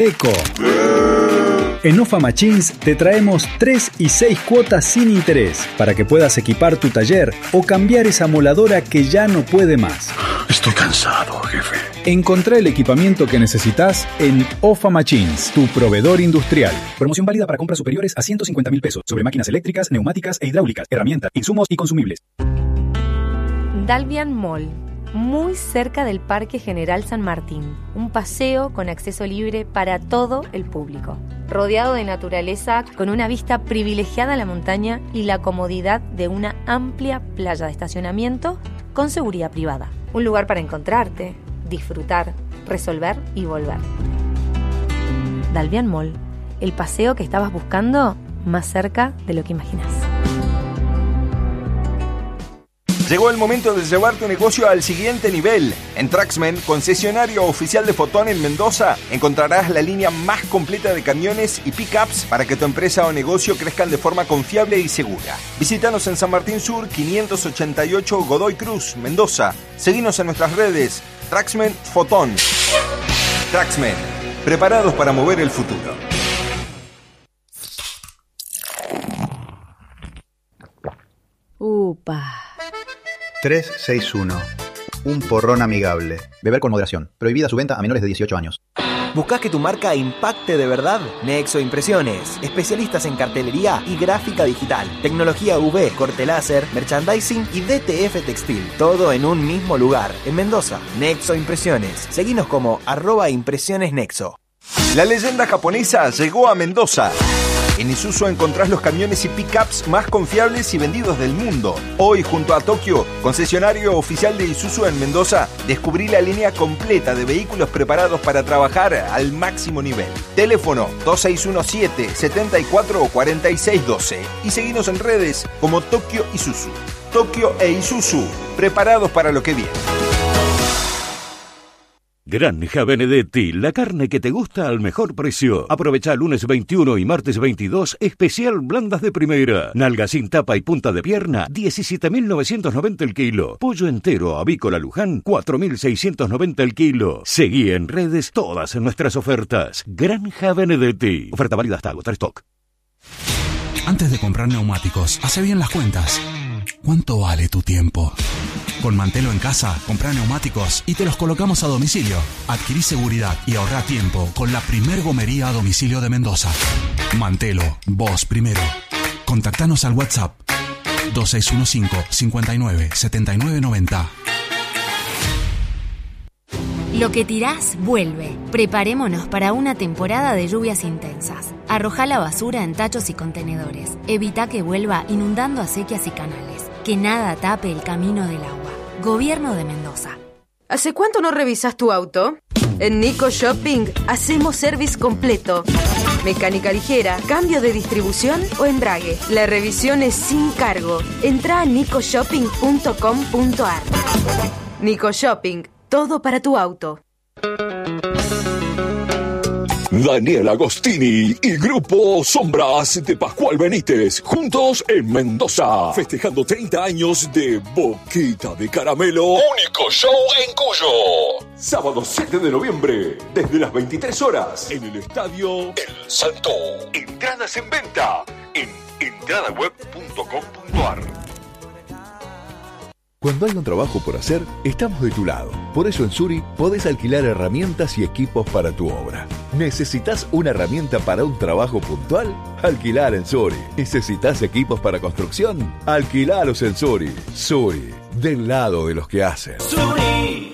Eco. En OFA Machines te traemos 3 y 6 cuotas sin interés para que puedas equipar tu taller o cambiar esa moladora que ya no puede más. Estoy cansado, jefe. Encontrá el equipamiento que necesitas en OFA Machines, tu proveedor industrial. Promoción válida para compras superiores a 150.000 pesos sobre máquinas eléctricas, neumáticas e hidráulicas, herramientas, insumos y consumibles. Dalvian Mall, muy cerca del Parque General San Martín. Un paseo con acceso libre para todo el público. Rodeado de naturaleza, con una vista privilegiada a la montaña y la comodidad de una amplia playa de estacionamiento con seguridad privada. Un lugar para encontrarte, disfrutar, resolver y volver. Dalvian Mall, el paseo que estabas buscando más cerca de lo que imaginas. Llegó el momento de llevar tu negocio al siguiente nivel. En Traxmen, concesionario oficial de Fotón en Mendoza, encontrarás la línea más completa de camiones y pickups para que tu empresa o negocio crezcan de forma confiable y segura. Visítanos en San Martín Sur, 588 Godoy Cruz, Mendoza. Seguinos en nuestras redes, Traxmen Fotón. Traxmen, preparados para mover el futuro. Upa. 361. Un porrón amigable. Beber con moderación. Prohibida su venta a menores de 18 años. ¿Buscás que tu marca impacte de verdad? Nexo Impresiones, especialistas en cartelería y gráfica digital, tecnología UV, corte láser, merchandising y DTF textil, todo en un mismo lugar, en Mendoza. Nexo Impresiones. Seguinos como @impresionesnexo. La leyenda japonesa llegó a Mendoza. En Isuzu encontrás los camiones y pickups más confiables y vendidos del mundo. Hoy, junto a Tokio, concesionario oficial de Isuzu en Mendoza, descubrí la línea completa de vehículos preparados para trabajar al máximo nivel. Teléfono 2617-744612 y seguinos en redes como Tokio Isuzu. Tokio e Isuzu, preparados para lo que viene. Granja Benedetti, la carne que te gusta al mejor precio. Aprovecha lunes 21 y martes 22, especial blandas de primera. Nalga sin tapa y punta de pierna, 17.990 el kilo. Pollo entero avícola Luján, 4.690 el kilo. Seguí en redes todas nuestras ofertas. Granja Benedetti. Oferta válida hasta agotar stock. Antes de comprar neumáticos, hace bien las cuentas. ¿Cuánto vale tu tiempo? Con Mantelo en casa, comprá neumáticos y te los colocamos a domicilio. Adquirí seguridad y ahorrá tiempo con la primer gomería a domicilio de Mendoza. Mantelo, vos primero. Contactanos al WhatsApp 2615-59-7990. Lo que tirás, vuelve. Preparémonos para una temporada de lluvias intensas. Arrojá la basura en tachos y contenedores. Evita que vuelva inundando acequias y canales. Que nada tape el camino del agua. Gobierno de Mendoza. ¿Hace cuánto no revisas tu auto? En Nico Shopping hacemos service completo. Mecánica ligera, cambio de distribución o embrague. La revisión es sin cargo. Entrá a nicoshopping.com.ar. Nico Shopping, todo para tu auto. Daniel Agostini y Grupo Sombras de Pascual Benítez, juntos en Mendoza, festejando 30 años de Boquita de Caramelo. Único show en Cuyo. Sábado 7 de noviembre, desde las 23 horas, en el Estadio El Salto. Entradas en venta en entradaweb.com.ar. Cuando hay un trabajo por hacer, estamos de tu lado. Por eso en Suri podés alquilar herramientas y equipos para tu obra. ¿Necesitas una herramienta para un trabajo puntual? Alquilar en Suri. ¿Necesitas equipos para construcción? Alquilalos en Suri. Suri, del lado de los que hacen. Suri.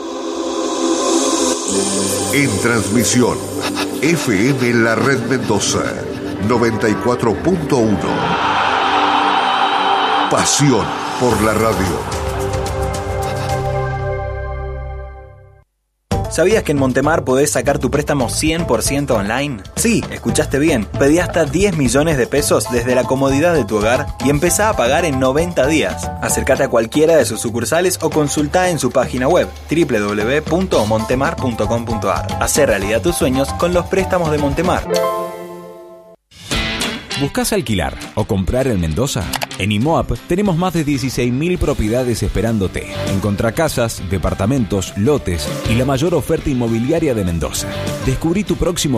En transmisión, FM La Red Mendoza, 94.1. Pasión por la radio. ¿Sabías que en Montemar podés sacar tu préstamo 100% online? Sí, escuchaste bien. Pedí hasta 10 millones de pesos desde la comodidad de tu hogar y empezá a pagar en 90 días. Acércate a cualquiera de sus sucursales o consultá en su página web www.montemar.com.ar. Hacé realidad tus sueños con los préstamos de Montemar. ¿Buscás alquilar o comprar en Mendoza? En IMOAP tenemos más de 16.000 propiedades esperándote. Encontrá casas, departamentos, lotes y la mayor oferta inmobiliaria de Mendoza. Descubrí tu próximo